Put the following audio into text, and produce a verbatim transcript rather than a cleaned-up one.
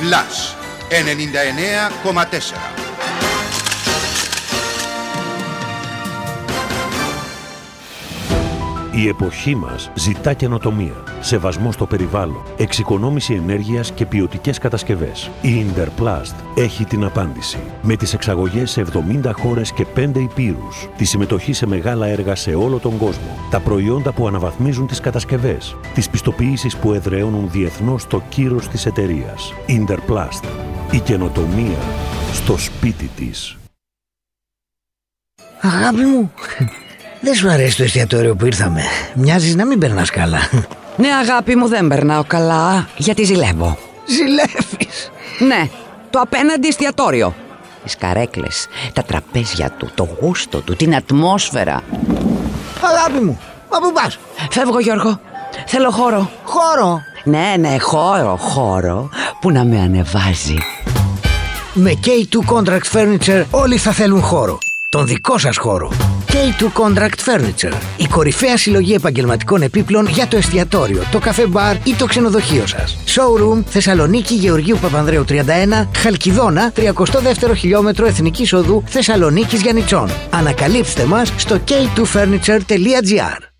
Plus ενενήντα εννέα κόμμα τέσσερα. Η εποχή μας ζητά καινοτομία, σεβασμό στο περιβάλλον, εξοικονόμηση ενέργειας και ποιοτικές κατασκευές. Η Interplast έχει την απάντηση. Με τις εξαγωγές σε εβδομήντα χώρες και πέντε υπήρους, τη συμμετοχή σε μεγάλα έργα σε όλο τον κόσμο, τα προϊόντα που αναβαθμίζουν τις κατασκευές, τις πιστοποιήσεις που εδραιώνουν διεθνώς το κύρος της εταιρείας. Interplast. Η καινοτομία στο σπίτι της. Αγάπη μου, δεν σου αρέσει το εστιατόριο που ήρθαμε? Μοιάζεις να μην περνάς καλά. Ναι, αγάπη μου, δεν περνάω καλά, γιατί ζηλεύω. Ζηλεύεις? Ναι, το απέναντι εστιατόριο. Τις καρέκλες, τα τραπέζια του, το γούστο του, την ατμόσφαιρα. Αγάπη μου, μα πού πας? Φεύγω, Γιώργο. Θέλω χώρο. Χώρο? Ναι, ναι, χώρο, χώρο που να με ανεβάζει. Με κέι τού Contract Furniture όλοι θα θέλουν χώρο. Τον δικό σας χώρο. κέι τού Contract Furniture. Η κορυφαία συλλογή επαγγελματικών επίπλων για το εστιατόριο, το καφέ μπαρ ή το ξενοδοχείο σας. Showroom Θεσσαλονίκη Γεωργίου Παπανδρέου τριάντα ένα, Χαλκιδόνα, τριακοστό δεύτερο χιλιόμετρο Εθνικής Οδού Θεσσαλονίκης Γιαννιτσών. Ανακαλύψτε μας στο κέι τού furniture τελεία τζι άρ.